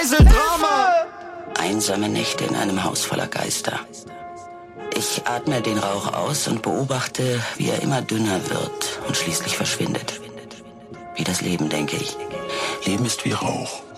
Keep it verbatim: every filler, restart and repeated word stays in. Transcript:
Drama! Einsame Nächte in einem Haus voller Geister. Ich atme den Rauch aus und beobachte, wie er immer dünner wird und schließlich verschwindet. Wie das Leben, denke ich. Leben ist wie Rauch.